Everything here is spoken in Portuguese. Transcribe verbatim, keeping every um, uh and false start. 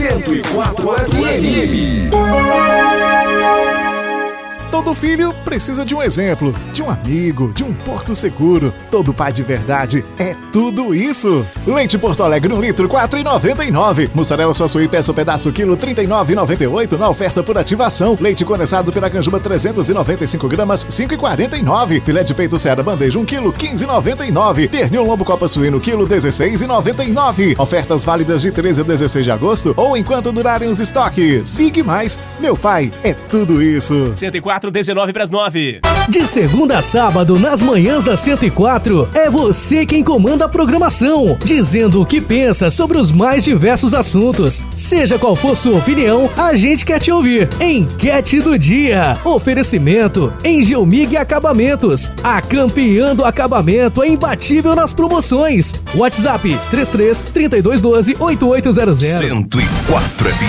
cento e quatro F M. Todo filho precisa de um exemplo, de um amigo, de um porto seguro. Todo pai de verdade é tudo isso. Leite Porto Alegre, um litro, quatro reais e noventa e nove centavos. Mussarela Suaçuí, peça o pedaço, quilo, trinta e nove reais e noventa e oito centavos na oferta por ativação. Leite condensado Piracanjuba, trezentos e noventa e cinco gramas, cinco reais e quarenta e nove centavos. Filé de peito Seara Bandeja, um quilo, quinze reais e noventa e nove centavos. Pernil Lombo Copa Suíno, quilo, dezesseis reais e noventa e nove centavos. Ofertas válidas de treze a dezesseis de agosto ou enquanto durarem os estoques. Sigue mais. Meu pai é tudo isso. cento e quatro, dezenove para as nove. De segunda a sábado, nas manhãs da cento e quatro, é você quem comanda a programação, dizendo o que pensa sobre os mais diversos assuntos. Seja qual for sua opinião, a gente quer te ouvir. Enquete do dia. Oferecimento Engelmig Acabamentos. A campeã do acabamento é imbatível nas promoções. WhatsApp três três, trinta e dois doze, oitenta e oito zero zero. cento e quatro F